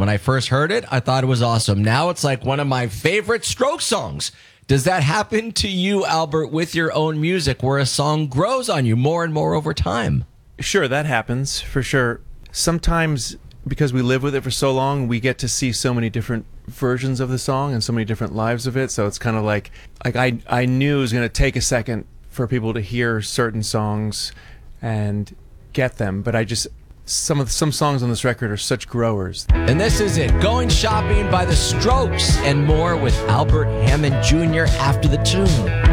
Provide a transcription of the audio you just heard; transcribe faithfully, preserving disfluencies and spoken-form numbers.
When I first heard it, I thought it was awesome. Now it's like one of my favorite Strokes songs. Does that happen to you, Albert, with your own music, where a song grows on you more and more over time? Sure, that happens, for sure. Sometimes, because we live with it for so long, we get to see so many different versions of the song and so many different lives of it. So it's kind of like, like I, I knew it was going to take a second for people to hear certain songs and get them, but I just... Some of some songs on this record are such growers. And this is it, Going Shopping by the Strokes, and more with Albert Hammond Junior after the tune.